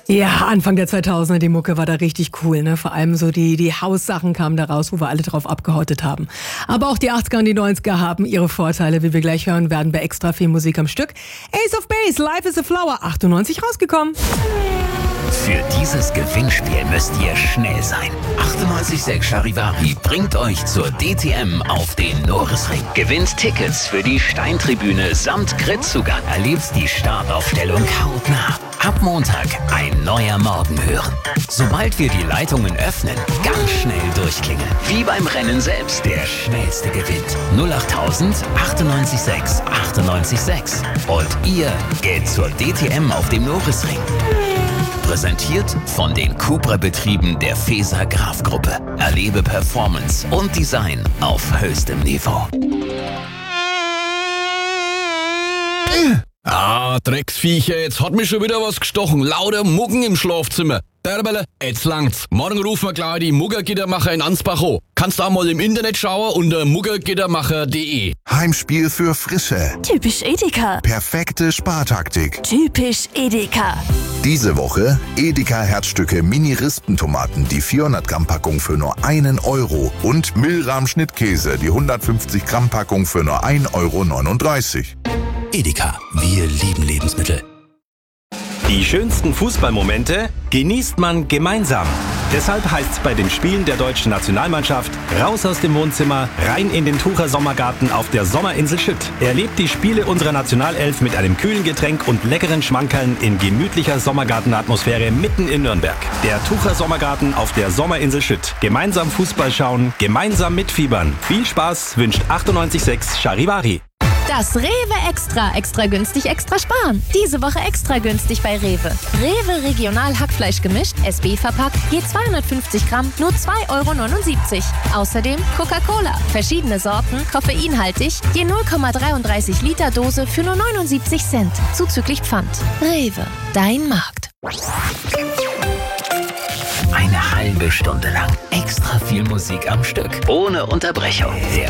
Ja, Anfang der 2000er, die Mucke war da richtig cool, ne? Vor allem so die Haussachen kamen da raus, wo wir alle drauf abgehottet haben. Aber auch die 80er und die 90er haben ihre Vorteile, wie wir gleich hören werden bei extra viel Musik am Stück. Ace of Base, Life is a Flower, 98 rausgekommen. Für dieses Gewinnspiel müsst ihr schnell sein. 98.6 Charivari bringt euch zur DTM auf den Norisring. Gewinnt Tickets für die Steintribüne samt Gridzugang. Erlebt die Startaufstellung hautnah. Ab Montag ein neuer Morgen hören. Sobald wir die Leitungen öffnen, ganz schnell durchklingeln. Wie beim Rennen selbst, der Schnellste gewinnt. 08000 98.6 98.6. Und ihr geht zur DTM auf dem Norisring. Präsentiert von den Cupra-Betrieben der Feser Graf Gruppe. Erlebe Performance und Design auf höchstem Niveau. Drecksviecher, jetzt hat mich schon wieder was gestochen. Lauter Muggen im Schlafzimmer. Derbele, jetzt langt's. Morgen rufen wir gleich die Muggergittermacher in Ansbach an. Kannst auch mal im Internet schauen unter muggergittermacher.de. Heimspiel für Frische. Typisch Edeka. Perfekte Spartaktik. Typisch Edeka. Diese Woche Edeka Herzstücke Mini-Rispentomaten, die 400 Gramm Packung für nur 1 Euro. Und Milram Schnittkäse, die 150 Gramm Packung für nur 1,39 Euro. Edeka, wir lieben Lebensmittel. Die schönsten Fußballmomente genießt man gemeinsam. Deshalb heißt's bei den Spielen der deutschen Nationalmannschaft raus aus dem Wohnzimmer, rein in den Tucher Sommergarten auf der Sommerinsel Schütt. Erlebt die Spiele unserer Nationalelf mit einem kühlen Getränk und leckeren Schmankerln in gemütlicher Sommergartenatmosphäre mitten in Nürnberg. Der Tucher Sommergarten auf der Sommerinsel Schütt. Gemeinsam Fußball schauen, gemeinsam mitfiebern. Viel Spaß wünscht 98.6 Charivari. Das Rewe Extra günstig, extra sparen. Diese Woche extra günstig bei Rewe. Rewe Regional Hackfleisch gemischt, SB verpackt, je 250 Gramm, nur 2,79 Euro. Außerdem Coca-Cola, verschiedene Sorten, koffeinhaltig, je 0,33 Liter Dose für nur 79 Cent, zuzüglich Pfand. Rewe, dein Markt. Eine halbe Stunde lang extra viel Musik am Stück. Ohne Unterbrechung. Der